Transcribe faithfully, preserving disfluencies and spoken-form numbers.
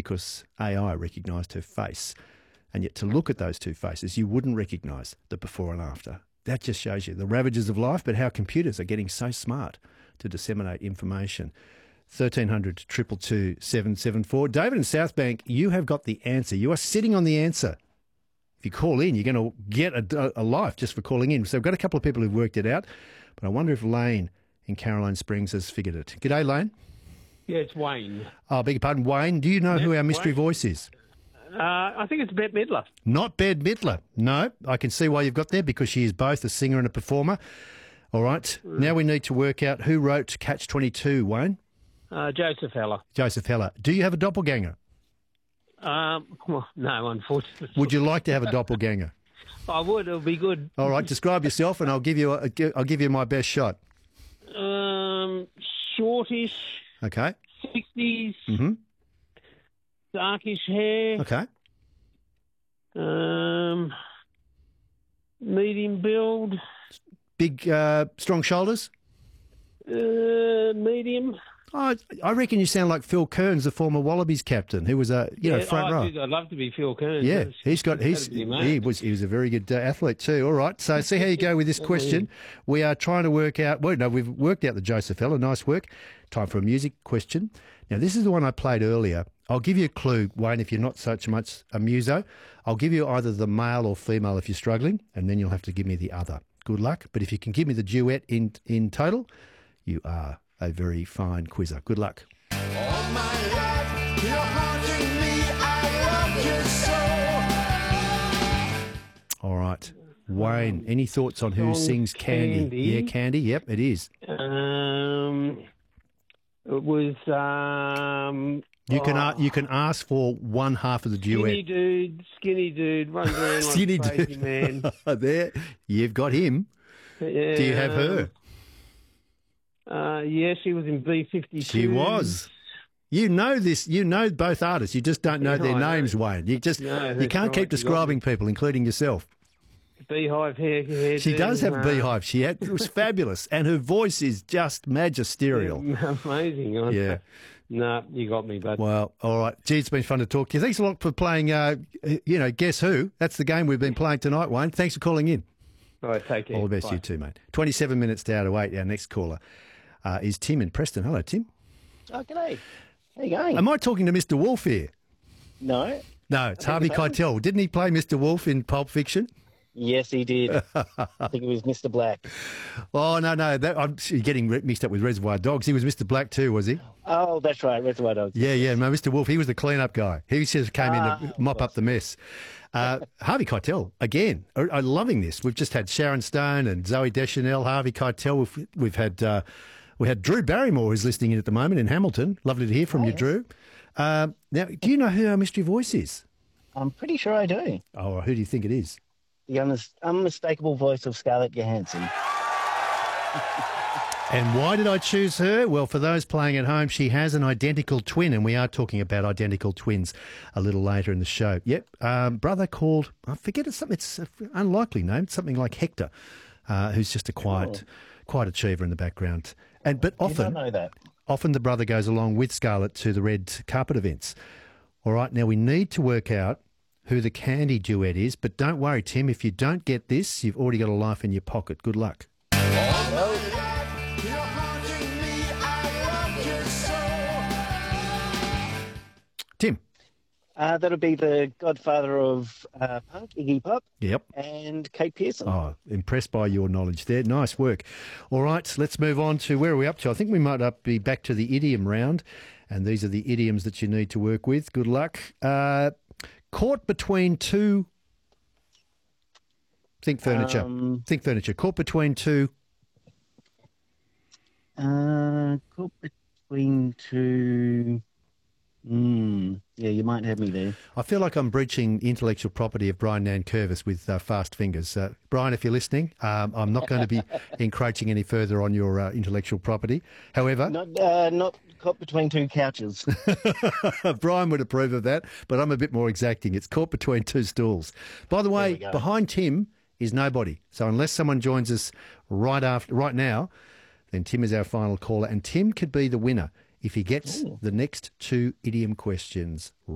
because A I recognised her face. And yet to look at those two faces, you wouldn't recognise the before and after. That just shows you the ravages of life, but how computers are getting so smart to disseminate information. thirteen hundred, two two two, seven seven four. David in Southbank, you have got the answer. You are sitting on the answer. If you call in, you're going to get a, a life just for calling in. So we've got a couple of people who've worked it out, but I wonder if Lane in Caroline Springs has figured it. G'day, Lane. Yeah, it's Wayne. Oh, I beg your pardon, Wayne. Do you know Yeah, who our mystery Wayne. voice is? Uh, I think it's Bette Midler. Not Bette Midler. No, I can see why you've got there, because she is both a singer and a performer. All right. Mm. Now we need to work out who wrote Catch twenty-two, Wayne. Uh, Joseph Heller. Joseph Heller. Do you have a doppelganger? Um, well, no, unfortunately. Would you like to have a doppelganger? I would. It would be good. All right. Describe yourself, and I'll give you a, I'll give you my best shot. Um, shortish. Okay. Sixties. Mm-hmm. Darkish hair. Okay. Um, medium build. Big, uh, strong shoulders. Uh, medium. Oh, I reckon you sound like Phil Kearns, the former Wallabies captain, who was a you know Yeah, front oh, row. I'd love to be Phil Kearns. Yeah, That's- he's got he's that'd be amazing. he was he was a very good uh, athlete too. All right, so see how you go with this question. We are trying to work out. Well, no, we've worked out the Joseph Heller. Nice work. Time for a music question. Now, this is the one I played earlier. I'll give you a clue, Wayne, if you're not such much a muso. I'll give you either the male or female if you're struggling, and then you'll have to give me the other. Good luck. But if you can give me the duet in in total, you are a very fine quizzer. Good luck. All my life, you're haunting me, I love you so. All right. Wayne, any thoughts on who Song sings Candy? Candy. Yeah, Candy. Yep, it is. Um, it was um. You can oh, a you can ask for one half of the skinny duet. dude, skinny dude, runs around like Skinny a crazy dude. man. There, you've got him. Yeah, Do you have her? Uh, yeah, she was in B fifty-two. She was. You know this. You know both artists. You just don't know Yeah, their I know. names, Wayne. You just No, you that's can't right, keep you got describing me. people, including yourself. Beehive hair. hair She does have a uh, beehive. She had, it was fabulous, and her voice is just magisterial. Amazing. Yeah. No, you got me, bud. Well, all right. Gee, it's been fun to talk to you. Thanks a lot for playing. Uh, you know, Guess Who? That's the game we've been playing tonight, Wayne. Thanks for calling in. All right, take care. All the best, Bye. you too, mate. Twenty-seven minutes to out of eight. Our next caller uh, is Tim in Preston. Hello, Tim. Oh, g'day. How you going? Am I talking to Mister Wolf here? No. No, it's Harvey Keitel. Didn't he play Mister Wolf in Pulp Fiction? Yes, he did. I think it was Mister Black. Oh, no, no. That, I'm getting re- mixed up with Reservoir Dogs. He was Mister Black too, was he? Oh, that's right, Reservoir Dogs. Yeah, yeah. No, Mister Wolf, he was the clean-up guy. He just came Ah, in to mop up the mess. Uh, Harvey Keitel, again, I- I'm loving this. We've just had Sharon Stone and Zoe Deschanel, Harvey Keitel. We've, we've had uh, we had Drew Barrymore, who's listening in at the moment in Hamilton. Lovely to hear from Oh, you, yes. Drew. Uh, now, do you know who our mystery voice is? I'm pretty sure I do. Oh, who do you think it is? The unmis- unmistakable voice of Scarlett Johansson. And why did I choose her? Well, for those playing at home, she has an identical twin, and we are talking about identical twins a little later in the show. Yep, um, brother called, I forget it's something, it's an unlikely name, something like Hector, uh, who's just a quiet, quiet achiever in the background. And but Did often, not know that. often the brother goes along with Scarlett to the red carpet events. All right, now we need to work out who the Candy duet is, but don't worry, Tim, if you don't get this, you've already got a life in your pocket. Good luck. All my life, you're haunting me, I love you so. Tim. Uh, that'll be the godfather of uh, punk, Iggy Pop, Yep. and Kate Pearson. Oh, impressed by your knowledge there. Nice work. All right, let's move on to where are we up to? I think we might up be back to the idiom round, and these are the idioms that you need to work with. Good luck. Uh, caught between two. Think furniture. Um, Think furniture. Caught between two. Uh, caught between two. Mm, yeah, you might have me there. I feel like I'm breaching intellectual property of Brian Nankervis with uh, fast fingers. Uh, Brian, if you're listening, um, I'm not going to be encroaching any further on your uh, intellectual property. However, Not, uh, not caught between two couches. Brian would approve of that, but I'm a bit more exacting. It's caught between two stools. By the way, we go. behind Tim is nobody. So unless someone joins us right after, right now, then Tim is our final caller, and Tim could be the winner if he gets Ooh. the next two idiom questions